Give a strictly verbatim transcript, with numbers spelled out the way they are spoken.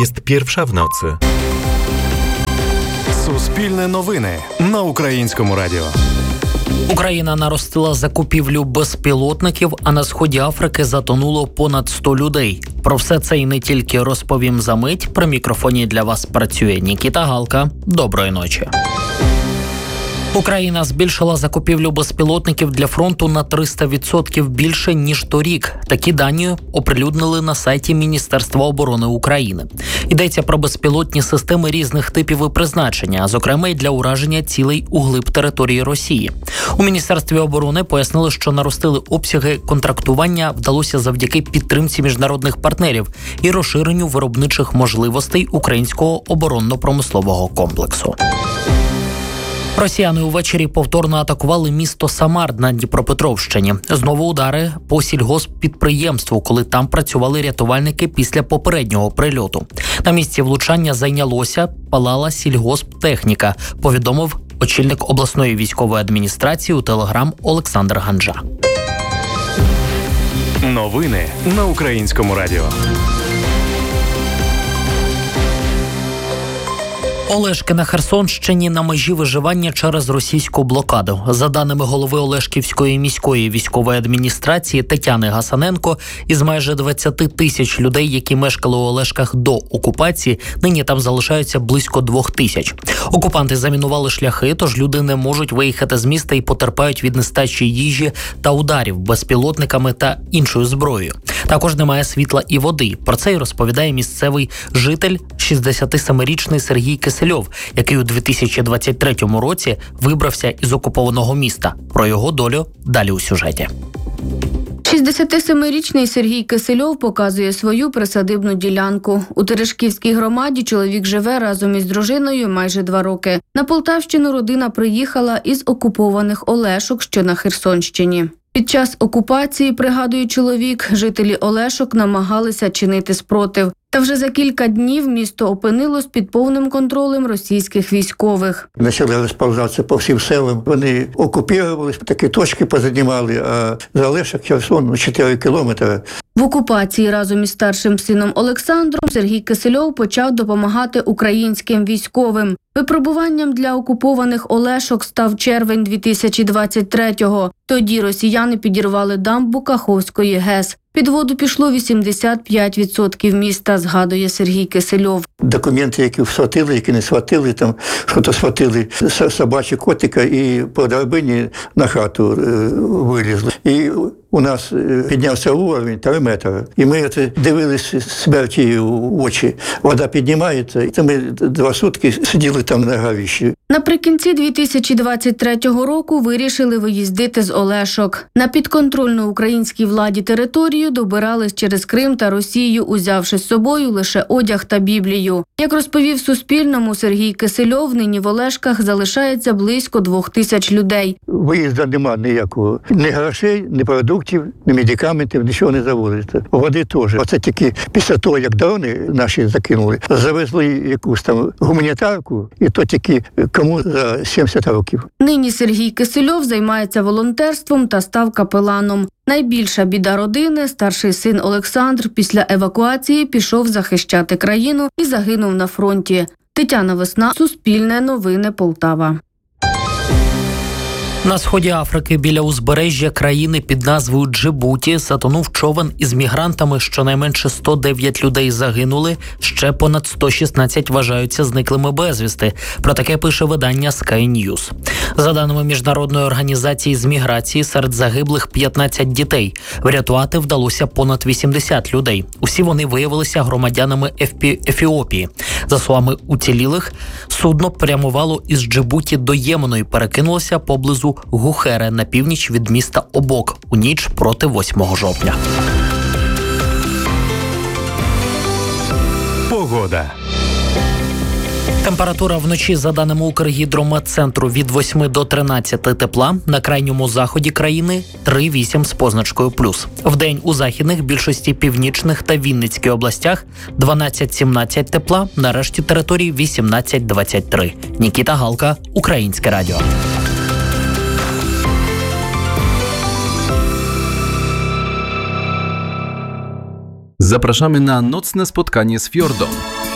Jest pierwsza w nocy. Суспільне новини на Українському радіо. Україна наростила закупівлю безпілотників, а на сході Африки затонуло понад сто людей. Про все це і не тільки розповім за мить. При мікрофоні для вас працює Нікіта Галка. Доброї ночі. Україна збільшила закупівлю безпілотників для фронту на триста відсотків більше, ніж торік. Такі дані оприлюднили на сайті Міністерства оборони України. Йдеться про безпілотні системи різних типів і призначення, а зокрема й для ураження цілей углиб території Росії. У Міністерстві оборони пояснили, що наростили обсяги контрактування вдалося завдяки підтримці міжнародних партнерів і розширенню виробничих можливостей українського оборонно-промислового комплексу. Росіяни увечері повторно атакували місто Самар на Дніпропетровщині. Знову удари по сільгосппідприємству, коли там працювали рятувальники після попереднього прильоту. На місці влучання зайнялося, палала сільгосптехніка, повідомив очільник обласної військової адміністрації у Телеграм Олександр Ганджа. Новини на Українському радіо. Олешки на Херсонщині на межі виживання через російську блокаду. За даними голови Олешківської міської військової адміністрації Тетяни Гасаненко, із майже двадцять тисяч людей, які мешкали у Олешках до окупації, нині там залишаються близько двох тисяч. Окупанти замінували шляхи, тож люди не можуть виїхати з міста і потерпають від нестачі їжі та ударів безпілотниками та іншою зброєю. Також немає світла і води. Про це й розповідає місцевий житель, шістдесятисемирічний Сергій Кисельов, який у дві тисячі двадцять третьому році вибрався із окупованого міста. Про його долю далі у сюжеті. шістдесятисемирічний Сергій Кисельов показує свою присадибну ділянку. У Терешківській громаді чоловік живе разом із дружиною майже два роки. На Полтавщину родина приїхала із окупованих Олешок, що на Херсонщині. Під час окупації, пригадує чоловік, жителі Олешок намагалися чинити спротив. Та вже за кілька днів місто опинилось під повним контролем російських військових. Почали розповзатися по всім селам. Вони окупувалися, такі точки позаднімали, а за Олешок, Херсон, чотири кілометри. В окупації разом із старшим сином Олександром Сергій Кисельов почав допомагати українським військовим. Випробуванням для окупованих Олешок став червень дві тисячі двадцять третього. Тоді росіяни підірвали дамбу Каховської ГЕС. Під воду пішло вісімдесят п'ять відсотків міста, згадує Сергій Кисельов. Документи, які схватили, які не схватили, там що-то схватили, собачі котика і по драбині на хату вилізли. І у нас піднявся уровень три метри. І ми це дивилися смерті в очі. Вода піднімається, і ми два сутки сиділи там на говищі. Наприкінці дві тисячі двадцять третього року вирішили виїздити з Олешок. На підконтрольну українській владі територію добирались через Крим та Росію, узявши з собою лише одяг та Біблію. Як розповів Суспільному Сергій Кисельов, нині в Олешках залишається близько двох тисяч людей. Виїзду нема ніякого. Ні грошей, ні продуктів, ні медикаментів, нічого не завозиться. Води теж. Оце тільки після того, як дрони наші закинули, завезли якусь там гуманітарку, і то тільки кому за сімдесят років. Нині Сергій Кисельов займається волонтерством та став капеланом. Найбільша біда родини – старший син Олександр після евакуації пішов захищати країну і загинув на фронті. Тетяна Весна, Суспільне новини, Полтава. На сході Африки біля узбережжя країни під назвою Джибуті затонув човен із мігрантами. Щонайменше сто дев'ять людей загинули, ще понад сто шістнадцять вважаються зниклими безвісти. Про таке пише видання Sky News. За даними Міжнародної організації з міграції, серед загиблих п'ятнадцять дітей. Врятувати вдалося понад вісімдесят людей. Усі вони виявилися громадянами Ефіопії. За словами уцілілих, судно прямувало із Джибуті до Ємену і перекинулося поблизу Гухере на північ від міста Обок у ніч проти восьмого жовтня. Погода. Температура вночі, за даними Укргідрометцентру, від восьми до тринадцяти тепла. На крайньому заході країни три-вісім з позначкою плюс. Вдень у західних, більшості північних та Вінницькій областях дванадцять-сімнадцять тепла. На решті території вісімнадцять-двадцять три. Нікіта Галка, Українське радіо. Zapraszamy na nocne spotkanie z Fjordą.